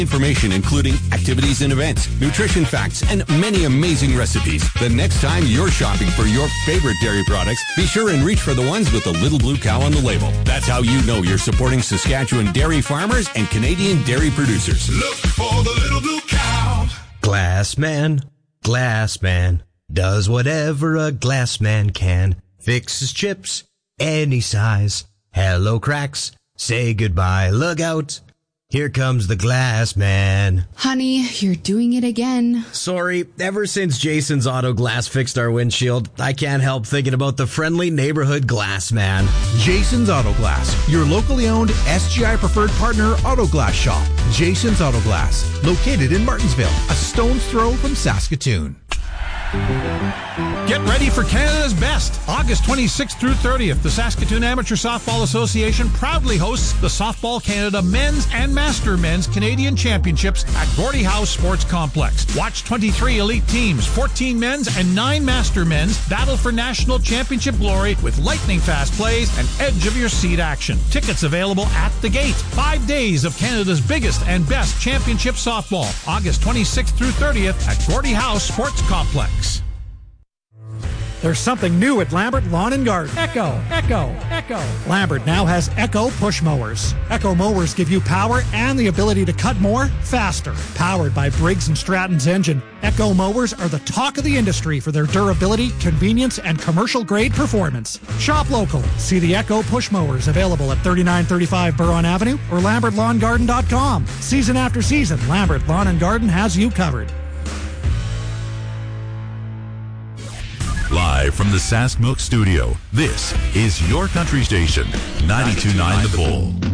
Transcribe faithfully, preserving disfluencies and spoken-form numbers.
Information including activities and events, nutrition facts, and many amazing recipes. The next time you're shopping for your favorite dairy products, be sure and reach for the ones with the little blue cow on the label. That's how you know you're supporting Saskatchewan dairy farmers and Canadian dairy producers. Look for the little blue cow. Glass man, glass man, does whatever a glass man can. Fixes chips, any size. Hello cracks, say goodbye, look out. Here comes the glass man. Honey, you're doing it again. Sorry, ever since Jason's Auto Glass fixed our windshield, I can't help thinking about the friendly neighborhood glass man. Jason's Auto Glass, your locally owned S G I preferred partner auto glass shop. Jason's Auto Glass, located in Martinsville, a stone's throw from Saskatoon. Get ready for Canada's Best. August twenty-sixth through thirtieth, the Saskatoon Amateur Softball Association proudly hosts the Softball Canada Men's and Master Men's Canadian Championships at Gordie Howe Sports Complex. Watch twenty-three elite teams, fourteen men's and nine master men's battle for national championship glory with lightning-fast plays and edge-of-your-seat action. Tickets available at the gate. Five days of Canada's biggest and best championship softball. August twenty-sixth through thirtieth at Gordie Howe Sports Complex. There's something new at Lambert Lawn and Garden. Echo, Echo, Echo. Lambert now has Echo push mowers. Echo mowers give you power and the ability to cut more faster. Powered by Briggs and Stratton's engine, Echo mowers are the talk of the industry for their durability, convenience, and commercial-grade performance. Shop local. See the Echo push mowers available at thirty-nine thirty-five Buron Avenue or lambert lawn garden dot com. Season after season, Lambert Lawn and Garden has you covered. Live from the Sask Milk Studio, this is your country station, ninety-two point nine The Bull.